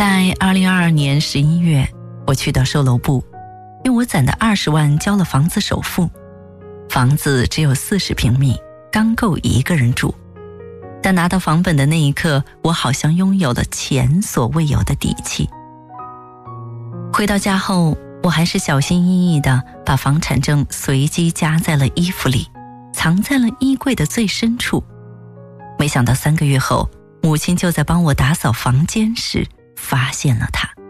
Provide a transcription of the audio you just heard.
在2022年11月，我去到售楼部，用我攒的20万交了房子首付。房子只有40平米，刚够一个人住。但拿到房本的那一刻，我好像拥有了前所未有的底气。回到家后，我还是小心翼翼地把房产证随机夹在了衣服里，藏在了衣柜的最深处。没想到3个月后，母亲就在帮我打扫房间时发现了它。